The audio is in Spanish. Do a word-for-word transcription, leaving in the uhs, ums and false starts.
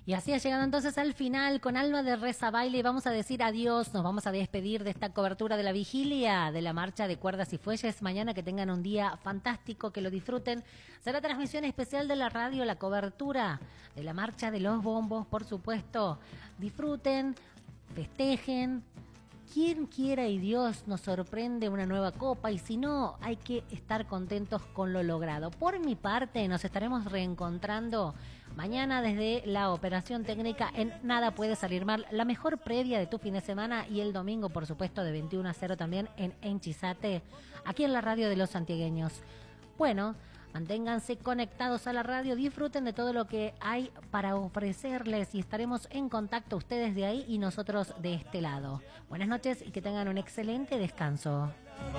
Y así ha llegado entonces al final con Alma de Reza Baile y vamos a decir adiós, nos vamos a despedir de esta cobertura de la vigilia de la marcha de cuerdas y fuelles. Mañana que tengan un día fantástico, que lo disfruten. Será transmisión especial de la radio, la cobertura de la marcha de los bombos, por supuesto. Disfruten, festejen. Quien quiera y Dios nos sorprende una nueva copa y si no, hay que estar contentos con lo logrado. Por mi parte, nos estaremos reencontrando mañana desde la operación técnica en Nada Puede Salir Mal, la mejor previa de tu fin de semana, y el domingo, por supuesto, de veintiuno a cero también en Enchizate, aquí en la radio de los santiagueños. Bueno, manténganse conectados a la radio, disfruten de todo lo que hay para ofrecerles y estaremos en contacto ustedes de ahí y nosotros de este lado. Buenas noches y que tengan un excelente descanso.